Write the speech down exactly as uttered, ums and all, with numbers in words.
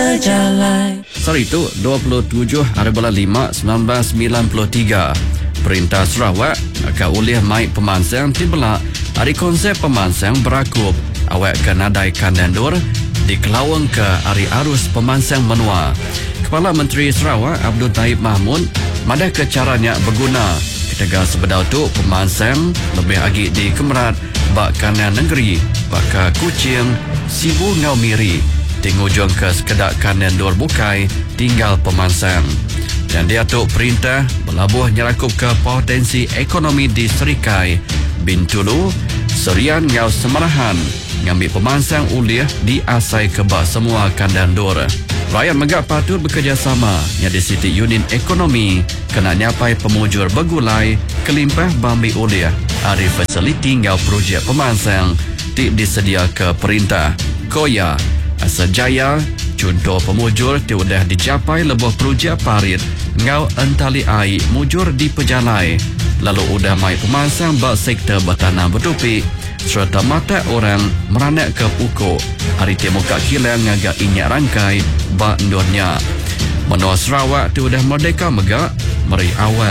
berjalan. Sorry itu dua puluh tujuh hari bulan lima seribu sembilan ratus sembilan puluh tiga. Perintah Sarawak akan ulih mai pemansang tibelak hari konsep pemansang berakup awak ke nadai kandandur di Kelawang ke hari arus pemansang menua. Kepala Menteri Sarawak Abdul Taib Mahmud madah ke caranya berguna ketika sebedau tu pemansang lebih lagi di Kemerat bak kanan negeri bak ke Kuching Sibu Ngau Miri tingujung ke sekedak kanan dur bukai tinggal pemansang. Dan dia tu perintah berlabuh nyerakup ke potensi ekonomi di Serikai, Bintulu, Serian Ngau Semarahan ngambil pemansang ulih di asai kebak semua kandan dur. Rakyat megak patut bekerjasama yang di Siti Unit Ekonomi kena nyapai pemujur bergulai kelimpah bambi ulih hari fasiliti ngau projek pemansang di disedia ke perintah. Koya, Asajaya, contoh pemujur tiudah dicapai lebuh projek parit ngau entali air mujur di pejalai. Lalu udah mai pemansang bak sektor bertanam bertupik serta mata orang meranak ke pukuk hari temu kak kilang ngagak inyak rangkai bak ndurnya. Menua Sarawak tu dah merdeka megak meri awal